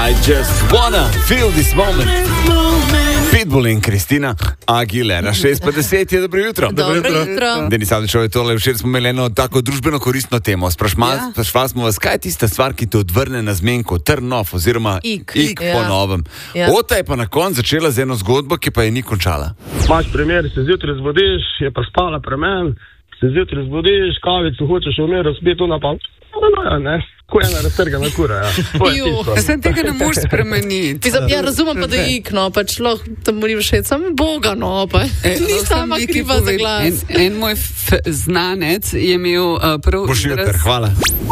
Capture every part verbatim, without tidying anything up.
I just wanna feel this moment. Pitbull in Kristina Aguilera. šest pa deset je, dobro jutro. Dobro jutro. Denis Avdićev je tole. Včeraj smo imeli eno tako družbeno koristno temo. Sprašvali ja. smo vas, kaj je tista stvar, ki te odvrne na zmenko, turn off oziroma ik, ik ja. po novem. Ja. Ota je pa na koncu začela z eno zgodbo, ki pa je ni končala. Imaš primer, se zjutraj zbudiš, je pa spala premen, se zjutraj zbudiš, kavico hočeš umir, spet tu napal. No, ja, ne. Ko je ena raztrgana kura, ja. Jo, sem tega ne moreš spremeniti. Ja, razumem pa, da je ik, no, pač lahko tam moram še sam Boga, no, pa ni sama kriva za glas. En, en moj f- znanec je imel uh, prav... Boš jutr, hvala.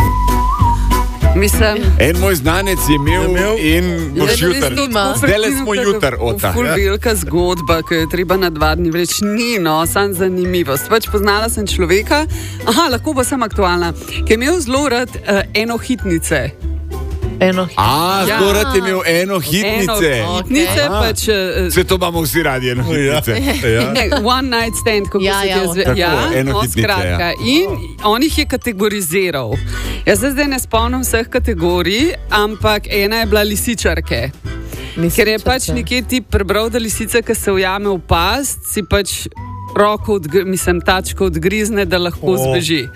Mislim... En moj znanec je imel, je imel in boš jutr. Zdajle smo jutr, Ota. Ful velika zgodba, ki je treba na dva dni vreč. Ni, no, sam zanimivost. Pač poznala sem človeka, aha, lahko bo sem aktualna, ki je imel zelo rad uh, enohitnice. Eno A, ja. zelo rad je imel enohitnice. Enohitnice, okay. pač... Uh, Vse to imamo vsi radi, enohitnice. Ja. Ne, one night stand, kako ja, se ja, te zve... Ja, enohitnice, no, ja. In on jih je kategoriziral. Jaz se zdaj ne spomnim vseh kategorij, ampak ena je bila lisičarke. Lisičarke. Ker je pač nekje ti prebral, da lisica, ki se ujame v past, si pač roko, odgr- mislim, tačko odgrizne, da lahko oh. zbeži.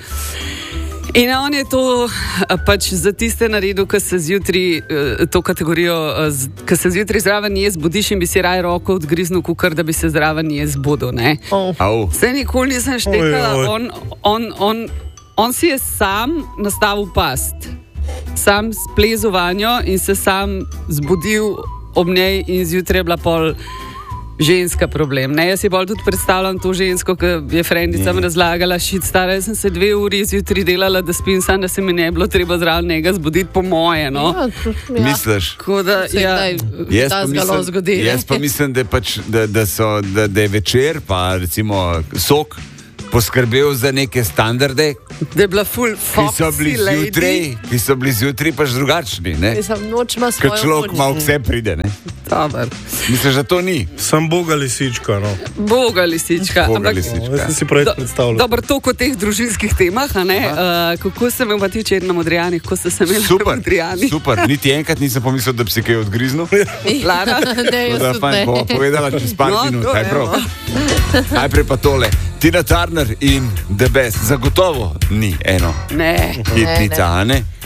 In on je to pač za tiste naredil, ki se zjutraj, to kategorijo, ki se zjutraj zraven nije zbudiš in bi si raj roko odgriznil, kukar, da bi se zraven nije zbudil, ne? Oh. Oh. Se nikoli nisem štekala, oh, on, on, on, on si je sam nastavil past, sam splezil vanjo in se sam zbudil ob njej in zjutraj je bila pol ženska problem. Ne, jaz si bolj tudi predstavljam to žensko, ki je frendicam mm. razlagala, šit stara, jaz sem se dve uri zjutraj delala, da spim sam, da se mi ne bilo treba zraven njega zbuditi po moje, no. Ja, ja. Misliš? Da, ja. Jaz, pa mislim, jaz pa mislim, da, pač, da, da, so, da, da je večer, pa recimo sok, poskrbel za neke standarde, da je bila full ki so bili zjutraj, ki so bili zjutraj pač drugačni, ne? Ker človek malo vse pride, ne? Dobar. Misliš, da to ni? Sem Boga lisička, no. Boga lisička. Boga Ampak, lisička. Jaz sem si prej predstavljal. Dobro, toliko o teh družinskih temah, a ne? Uh, kako sem imel pa ti včeraj na Modrijani, kako ste se imeli na Modrijani? Super, niti enkrat nisem pomislil, da bi si kaj odgriznil. Lara? Ne, jaz da, tudi fajn, ne. bo povedala čez par No, minut, to aj je, prav. Najprej pa tole. Tina Turner in The Best. Zagotovo ni eno Ne. hitnica, a ne?